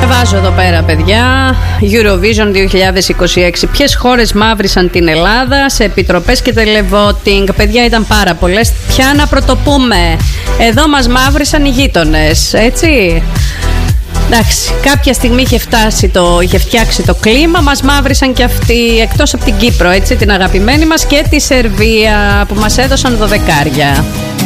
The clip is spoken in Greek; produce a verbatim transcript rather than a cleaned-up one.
Βάζω εδώ πέρα, παιδιά, Eurovision δύο χιλιάδες είκοσι έξι. Ποιες χώρες μαύρισαν την Ελλάδα σε επιτροπές και televoting? Παιδιά, ήταν πάρα πολλές. Ποια να πρωτοπούμε? Εδώ μας μαύρισαν οι γείτονες, έτσι. Εντάξει, κάποια στιγμή είχε, φτάσει το, είχε φτιάξει το κλίμα, μας μαύρισαν και αυτοί, εκτός από την Κύπρο, έτσι, την αγαπημένη μας, και τη Σερβία που μας έδωσαν δωδεκάρια.